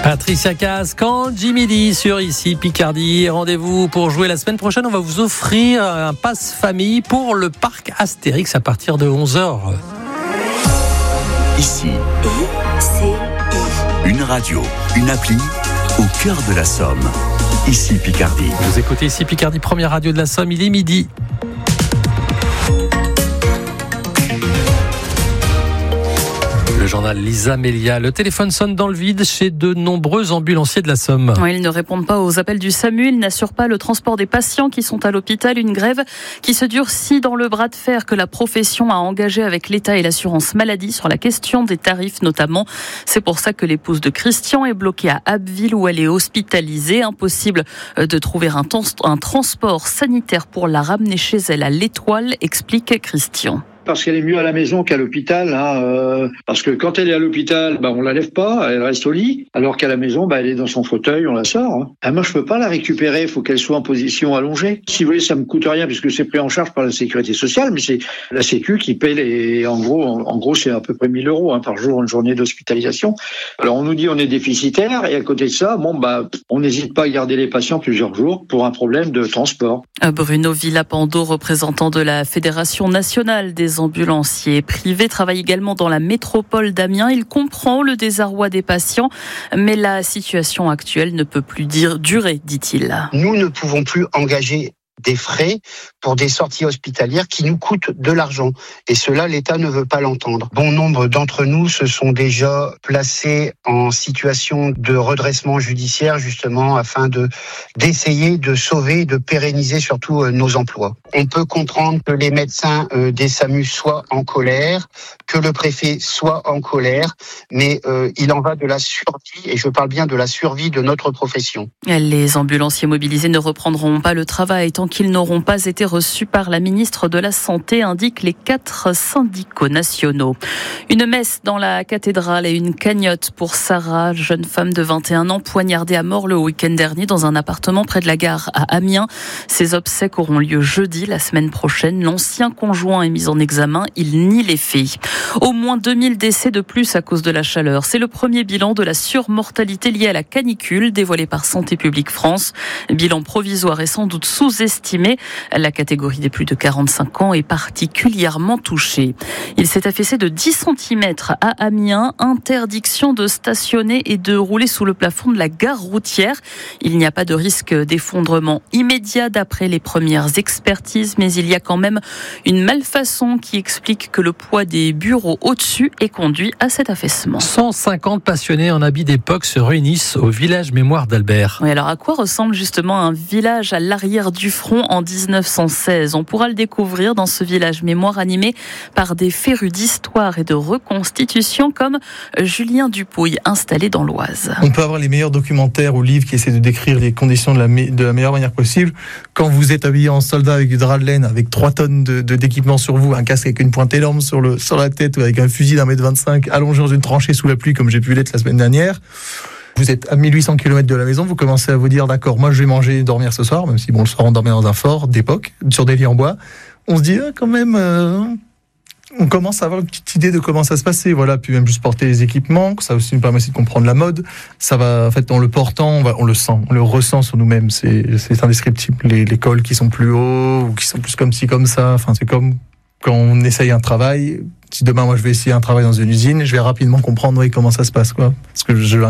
Patricia Cass, quand Jimmy D sur Ici Picardie. Rendez-vous pour jouer la semaine prochaine. On va vous offrir un pass famille pour le parc Astérix à partir de 11h. Ici, une radio, une appli au cœur de la Somme. Ici Picardie. Vous écoutez Ici Picardie, première radio de la Somme, il est midi. Le journal Lisa Mélia. Le téléphone sonne dans le vide chez de nombreux ambulanciers de la Somme. Ils ne répondent pas aux appels du SAMU, ils n'assurent pas le transport des patients qui sont à l'hôpital. Une grève qui se durcit dans le bras de fer que la profession a engagé avec l'État et l'assurance maladie sur la question des tarifs notamment. C'est pour ça que l'épouse de Christian est bloquée à Abbeville où elle est hospitalisée. Impossible de trouver un transport sanitaire pour la ramener chez elle à l'Étoile, explique Christian. Parce qu'elle est mieux à la maison qu'à l'hôpital, parce que quand elle est à l'hôpital, on la lève pas, elle reste au lit, alors qu'à la maison, elle est dans son fauteuil, on la sort. Moi, je peux pas la récupérer, il faut qu'elle soit en position allongée. Si vous voulez, ça me coûte rien puisque c'est pris en charge par la sécurité sociale, mais c'est la Sécu qui paie en gros, c'est à peu près 1 000 € par jour, une journée d'hospitalisation. Alors on nous dit on est déficitaire et à côté de ça, on n'hésite pas à garder les patients plusieurs jours pour un problème de transport. Bruno Villapando, représentant de la Fédération nationale des ambulanciers privés, travaille également dans la métropole d'Amiens. Il comprend le désarroi des patients, mais la situation actuelle ne peut plus durer, dit-il. Nous ne pouvons plus engager des frais pour des sorties hospitalières qui nous coûtent de l'argent. Et cela, l'État ne veut pas l'entendre. Bon nombre d'entre nous se sont déjà placés en situation de redressement judiciaire, justement, afin d'essayer de sauver, de pérenniser surtout nos emplois. On peut comprendre que les médecins des SAMU soient en colère, que le préfet soit en colère, mais il en va de la survie, et je parle bien de la survie de notre profession. Les ambulanciers mobilisés ne reprendront pas le travail tant qu'ils n'auront pas été reçus par la ministre de la Santé, indiquent les 4 syndicats nationaux. Une messe dans la cathédrale et une cagnotte pour Sarah, jeune femme de 21 ans, poignardée à mort le week-end dernier dans un appartement près de la gare à Amiens. Ces obsèques auront lieu jeudi, la semaine prochaine. L'ancien conjoint est mis en examen, il nie les faits. Au moins 2000 décès de plus à cause de la chaleur. C'est le premier bilan de la surmortalité liée à la canicule dévoilé par Santé publique France. Bilan provisoire et sans doute sous-estimé. La catégorie des plus de 45 ans est particulièrement touchée. Il s'est affaissé de 10 cm à Amiens. Interdiction de stationner et de rouler sous le plafond de la gare routière. Il n'y a pas de risque d'effondrement immédiat d'après les premières expertises, mais il y a quand même une malfaçon qui explique que le poids des bureaux au-dessus est conduit à cet affaissement. 150 passionnés en habit d'époque se réunissent au village mémoire d'Albert. Oui, alors à quoi ressemble justement un village à l'arrière du front en 1916? On pourra le découvrir dans ce village mémoire animé par des férus d'histoire et de reconstitution comme Julien Dupouille, installé dans l'Oise. On peut avoir les meilleurs documentaires ou livres qui essaient de décrire les conditions de la meilleure manière possible. Quand vous êtes habillé en soldat avec du drap de laine, avec 3 tonnes d'équipement sur vous, un casque avec une pointe énorme sur la tête ou avec un fusil d'1,25 m allongé dans une tranchée sous la pluie comme j'ai pu l'être la semaine dernière, vous êtes à 1800 km de la maison, vous commencez à vous dire d'accord, moi je vais manger et dormir ce soir, même si le soir on dormait dans un fort d'époque, sur des lits en bois. On se dit quand même, on commence à avoir une petite idée de comment ça se passait, voilà. Puis même juste porter les équipements, ça aussi nous permet aussi de comprendre la mode. Ça va, en fait, en le portant, on le sent, on le ressent sur nous-mêmes. C'est indescriptible. Les cols qui sont plus hauts ou qui sont plus comme ci comme ça. Enfin, c'est comme quand on essaye un travail. Si demain moi je vais essayer un travail dans une usine, je vais rapidement comprendre comment ça se passe, quoi. Parce que